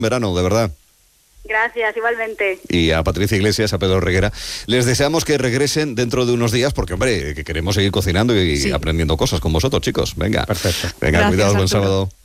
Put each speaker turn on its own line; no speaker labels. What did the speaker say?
verano, de verdad.
Gracias, igualmente.
Y a Patricia Iglesias, a Pedro Reguera, les deseamos que regresen dentro de unos días, porque, hombre, que queremos seguir cocinando y aprendiendo cosas con vosotros, chicos. Venga.
Perfecto.
Venga,
Gracias,
cuidados, buen
Arturo.
sábado.